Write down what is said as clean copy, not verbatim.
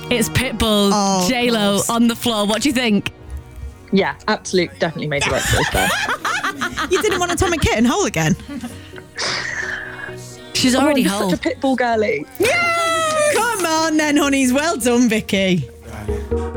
It's Pitbull, J-Lo on the floor. What do you think? Yeah, absolutely, definitely made the right choice there. You didn't want Atomic Kitten whole again? She's already I'm whole. such a Pitbull girly. Come on then, honeys. Well done, Vicky.